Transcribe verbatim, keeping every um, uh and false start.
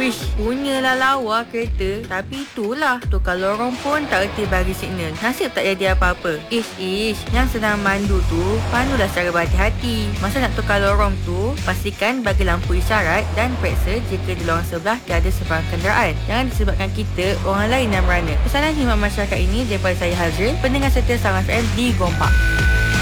Wish, punyalah lawa kereta. Tapi itulah, tukar lorong pun tak reti bagi signal. Nasib tak jadi apa-apa. Ish ish, yang sedang mandu tu pandulah secara berhati-hati. Masa nak tukar lorong tu, pastikan bagi lampu isyarat dan periksa jika di lorong sebelah tiada sebarang kenderaan. Jangan disebabkan kita orang lain yang merana. Pesanan khidmat masyarakat ini daripada saya Hazrin, pendengar setia Salam F M di Gompak.